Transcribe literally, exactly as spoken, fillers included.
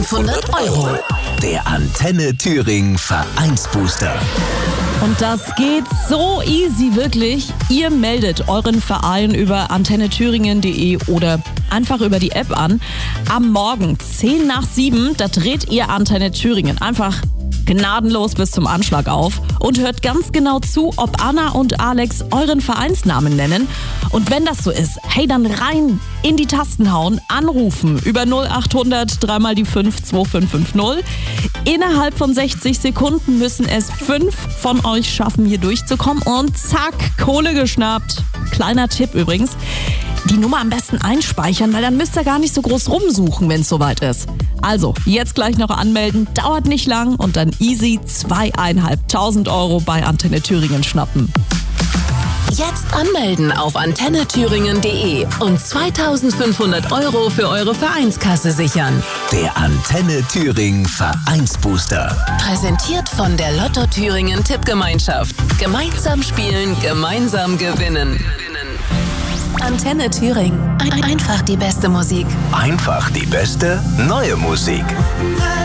zweitausendfünfhundert Euro. Der Antenne Thüringen Vereinsbooster. Und das geht so easy, wirklich. Ihr meldet euren Verein über antenne thüringen punkt de oder einfach über die App an. Am Morgen zehn nach sieben, da dreht ihr Antenne Thüringen einfach gnadenlos bis zum Anschlag auf und hört ganz genau zu, ob Anna und Alex euren Vereinsnamen nennen. Und wenn das so ist, hey, dann rein in die Tasten hauen, anrufen über null achthundert dreimal die fünf zwei fünf fünf null. Innerhalb von sechzig Sekunden müssen es fünf von euch schaffen, hier durchzukommen und zack, Kohle geschnappt. Kleiner Tipp übrigens, die Nummer am besten einspeichern, weil dann müsst ihr gar nicht so groß rumsuchen, wenn es soweit ist. Also, jetzt gleich noch anmelden, dauert nicht lang und dann easy zweieinhalbtausend Euro bei Antenne Thüringen schnappen. Jetzt anmelden auf antenne thüringen punkt de und zweitausendfünfhundert Euro für eure Vereinskasse sichern. Der Antenne Thüringen Vereinsbooster. Präsentiert von der Lotto Thüringen Tippgemeinschaft. Gemeinsam spielen, gemeinsam gewinnen. Antenne Thüringen. Ein- Einfach die beste Musik. Einfach die beste neue Musik.